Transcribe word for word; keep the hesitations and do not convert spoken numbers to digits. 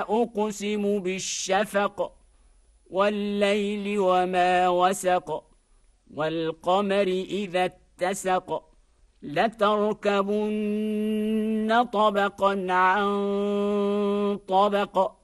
أقسم بالشفق والليل وما وسق والقمر إذا اتسق لتركبن طبقا عن طبق